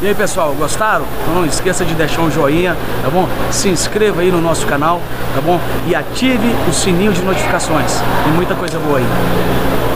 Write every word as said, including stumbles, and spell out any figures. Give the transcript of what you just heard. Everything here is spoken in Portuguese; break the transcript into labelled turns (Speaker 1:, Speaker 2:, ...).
Speaker 1: E aí, pessoal, gostaram? Então não esqueça de deixar um joinha, tá bom? Se inscreva aí no nosso canal, tá bom? E ative o sininho de notificações. Tem muita coisa boa aí.